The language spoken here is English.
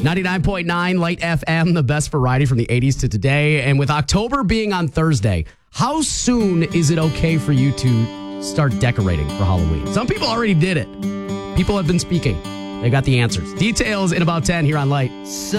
99.9 Light FM, the best variety from the 80s to today. And with October being on Thursday, how soon is it okay for you to start decorating for Halloween? Some people already did it. People have been speaking. They got the answers. Details in about 10 here on Light.